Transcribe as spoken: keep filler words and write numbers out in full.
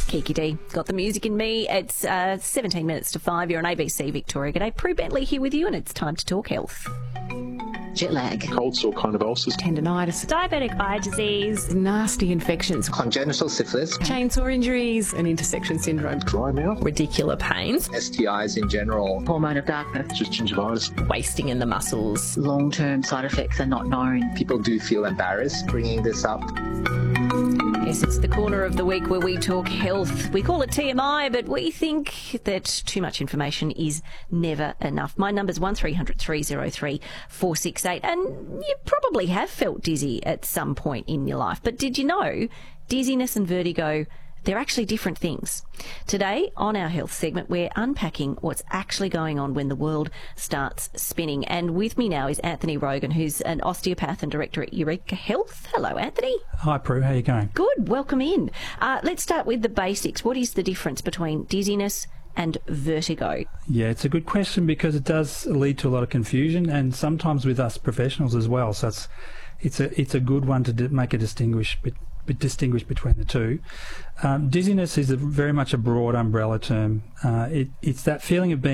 Kiki D. Got the music in me. It's uh, seventeen minutes to five. You're on A B C Victoria. G'day, Prue Bentley here with you, and it's time to talk health. Jet lag, cold sore kind of ulcers, tendinitis, diabetic eye disease, nasty infections, congenital syphilis, chainsaw injuries, and intersection syndrome, dry mouth, radicular pains, S T Is in general, hormone of darkness, just gingivitis, wasting in the muscles. Long-term side effects are not known. People do feel embarrassed bringing this up. Yes, it's the corner of the week where we talk health. We call it T M I, but we think that too much information is never enough. My number's one three hundred three oh three four six eight, and you probably have felt dizzy at some point in your life. But did you know dizziness and vertigo, they're actually different things? Today, on our health segment, we're unpacking what's actually going on when the world starts spinning. And with me now is Anthony Rogan, who's an osteopath and director at Eureka Health. Hello, Anthony. Hi, Prue. How are you going? Good. Welcome in. Uh, let's start with the basics. What is the difference between dizziness and vertigo? Yeah, it's a good question because it does lead to a lot of confusion, and sometimes with us professionals as well. So it's it's a it's a good one to d- make a distinguish bet- distinguish between the two. Um, dizziness is a, very much a broad umbrella term. Uh, it, it's that feeling of being